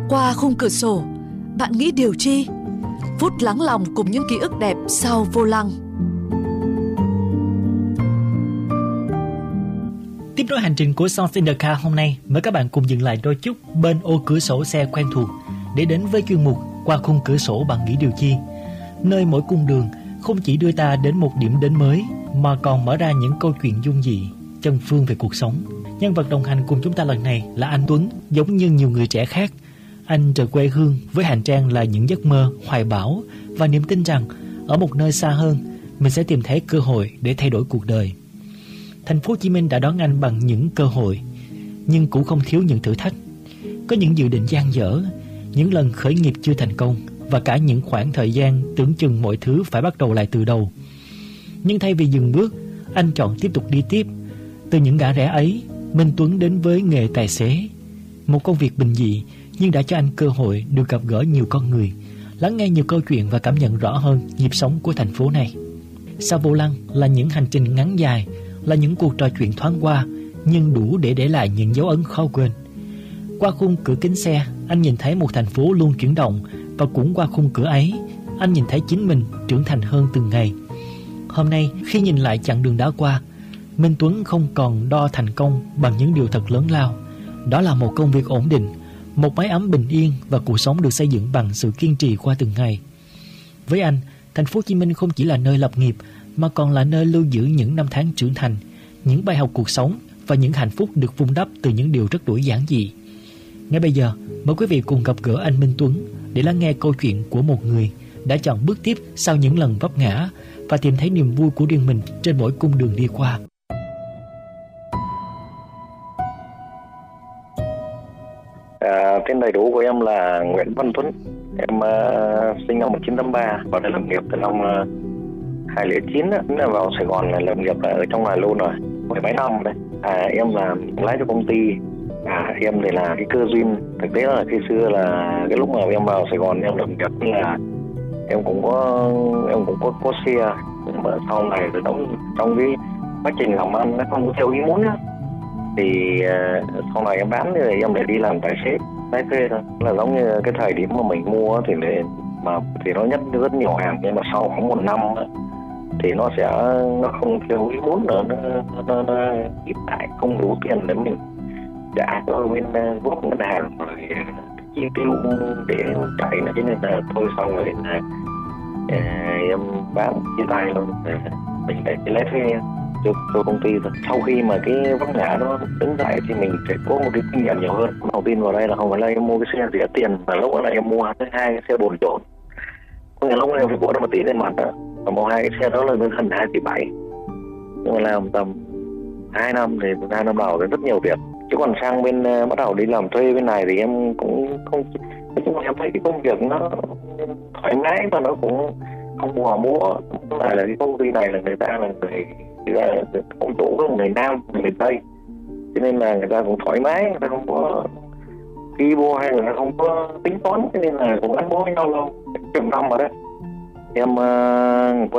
Qua khung cửa sổ, bạn nghĩ điều chi? Phút lắng lòng cùng những ký ức đẹp sau vô lăng. Tiếp nối hành trình của Songs in the Car hôm nay, mời các bạn cùng dừng lại đôi chút bên ô cửa sổ xe quen thuộc để đến với chuyên mục Qua khung cửa sổ bạn nghĩ điều chi, nơi mỗi cung đường không chỉ đưa ta đến một điểm đến mới mà còn mở ra những câu chuyện dung dị, chân phương về cuộc sống. Nhân vật đồng hành cùng chúng ta lần này là anh Tuấn. Giống như nhiều người trẻ khác, anh rời quê hương với hành trang là những giấc mơ, hoài bão và niềm tin rằng ở một nơi xa hơn mình sẽ tìm thấy cơ hội để thay đổi cuộc đời. Thành phố Hồ Chí Minh đã đón anh bằng những cơ hội, nhưng cũng không thiếu những thử thách. Có những dự định dang dở, những lần khởi nghiệp chưa thành công và cả những khoảng thời gian tưởng chừng mọi thứ phải bắt đầu lại từ đầu. Nhưng thay vì dừng bước, anh chọn tiếp tục đi tiếp. Từ những ngã rẽ ấy, Minh Tuấn đến với nghề tài xế, một công việc bình dị nhưng đã cho anh cơ hội được gặp gỡ nhiều con người, lắng nghe nhiều câu chuyện và cảm nhận rõ hơn nhịp sống của thành phố này. Sau vô lăng là những hành trình ngắn dài, là những cuộc trò chuyện thoáng qua nhưng đủ để lại những dấu ấn khó quên. Qua khung cửa kính xe, anh nhìn thấy một thành phố luôn chuyển động, và cũng qua khung cửa ấy, anh nhìn thấy chính mình trưởng thành hơn từng ngày. Hôm nay, khi nhìn lại chặng đường đã qua, Minh Tuấn không còn đo thành công bằng những điều thật lớn lao. Đó là một công việc ổn định, một mái ấm bình yên và cuộc sống được xây dựng bằng sự kiên trì qua từng ngày. Với anh, thành phố Hồ Chí Minh không chỉ là nơi lập nghiệp mà còn là nơi lưu giữ những năm tháng trưởng thành, những bài học cuộc sống và những hạnh phúc được vun đắp từ những điều rất đổi giản dị. Ngay bây giờ, mời quý vị cùng gặp gỡ anh Minh Tuấn để lắng nghe câu chuyện của một người đã chọn bước tiếp sau những lần vấp ngã và tìm thấy niềm vui của riêng mình trên mỗi cung đường đi qua. Tên đầy đủ của em là Nguyễn Văn Tuấn. Em sinh năm 1983 và đã lập nghiệp từ năm 2009 á, vào Sài Gòn là lập nghiệp ở trong này luôn rồi, mười mấy năm đấy. Em là lái cho công ty. Em thì là cái cơ duyên. Thực tế là khi xưa là cái lúc mà em vào Sài Gòn em lập nghiệp là em cũng có xe, nhưng mà sau này thì trong cái quá trình làm ăn nó không có theo ý muốn á, thì sau này em bán rồi em để đi làm tài xế lái thuê thôi. Là giống như cái thời điểm mà mình mua thì nó nhất rất nhiều hàng, nhưng mà sau khoảng một năm đó, thì nó không theo ý muốn nữa, nó ít lại không đủ tiền để mình trả cho bên gốc ngân hàng rồi chi tiêu để chạy nữa, cho nên là thôi xong rồi là em bán chia tay luôn, mình để lái thuê cho công ty thôi. Sau khi mà cái vấp ngã nó đứng dậy thì mình phải có một cái kinh nghiệm nhiều hơn. Đầu tiên vào đây là không phải là em mua cái xe rẻ tiền, mà lúc đó là em mua hai cái xe bồn trộn. Có nghĩa lúc đó em phải bỏ ra 1 tỷ lên mặt đó, và mua hai cái xe đó là gần 2,7 tỷ. Nhưng mà làm tầm 2 năm thì 2 năm đầu thì rất nhiều việc. Chứ còn sang bên bắt đầu đi làm thuê bên này thì em cũng không, nói chung là em thấy cái công việc nó thoải mái và nó cũng không mò múa. Là cái công ty này là người ta là ông chủ của người Nam, người Tây, cho nên là người ta cũng thoải mái, người ta không có ghi bô hay là không có tính toán, cho nên là cũng gắn bó với nhau lâu chục năm rồi đấy. Em